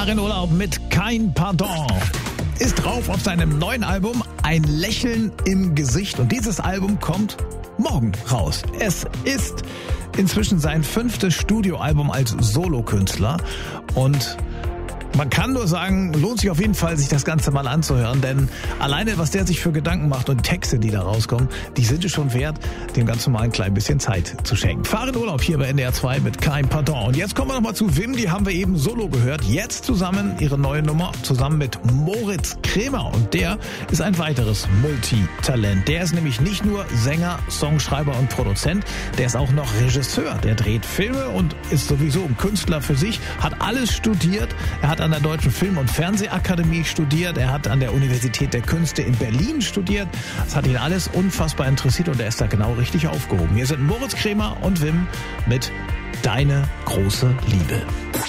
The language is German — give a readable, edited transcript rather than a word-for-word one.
Fahr in Urlaub mit Kein Pardon. Ist drauf auf seinem neuen Album Ein Lächeln im Gesicht. Und dieses Album kommt morgen raus. Es ist inzwischen sein 5. Studioalbum als Solokünstler. Und man kann nur sagen, lohnt sich auf jeden Fall, sich das Ganze mal anzuhören, denn alleine, was der sich für Gedanken macht und Texte, die da rauskommen, die sind es schon wert, dem ganz normal ein klein bisschen Zeit zu schenken. Fahr in Urlaub hier bei NDR 2 mit Kein Pardon. Und jetzt kommen wir nochmal zu Wim, die haben wir eben solo gehört. Jetzt zusammen ihre neue Nummer, zusammen mit Moritz Kremer. Und der ist ein weiteres Multitalent. Der ist nämlich nicht nur Sänger, Songschreiber und Produzent, der ist auch noch Regisseur. Der dreht Filme und ist sowieso ein Künstler für sich, hat alles studiert. Er hat an der Deutschen Film- und Fernsehakademie studiert. Er hat an der Universität der Künste in Berlin studiert. Das hat ihn alles unfassbar interessiert und er ist da genau richtig aufgehoben. Hier sind Moritz Kremer und Wim mit Deine große Liebe.